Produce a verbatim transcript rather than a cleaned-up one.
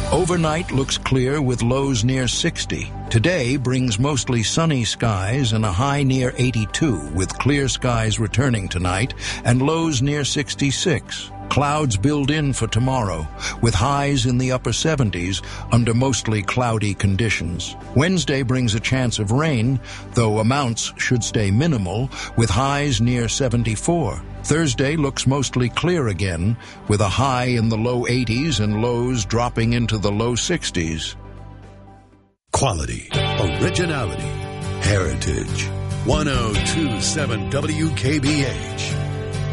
Overnight looks clear with lows near sixty. Today brings mostly sunny skies and a high near eighty-two, with clear skies returning tonight and lows near sixty-six. Clouds build in for tomorrow, with highs in the upper seventies under mostly cloudy conditions. Wednesday brings a chance of rain, though amounts should stay minimal, with highs near seventy-four. Thursday looks mostly clear again, with a high in the low eighties and lows dropping into the low sixties. Quality, originality, heritage. ten twenty-seven W K B H.